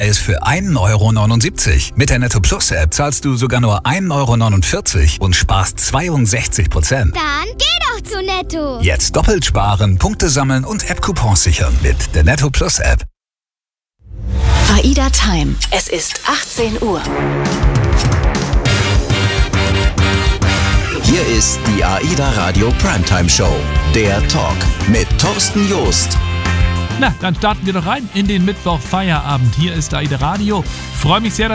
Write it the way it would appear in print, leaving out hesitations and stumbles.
ist für 1,79 €. Mit der Netto Plus App zahlst du sogar nur 1,49 € und sparst 62%. Dann geh doch zu Netto. Jetzt doppelt sparen, Punkte sammeln und App-Coupons sichern mit der Netto Plus App. AIDA Time. Es ist 18 Uhr. Hier ist die AIDA Radio Primetime Show. Der Talk mit Thorsten Joost. Na, dann starten wir doch rein in den Mittwoch-Feierabend. Hier ist AIDA Radio. Freue mich sehr,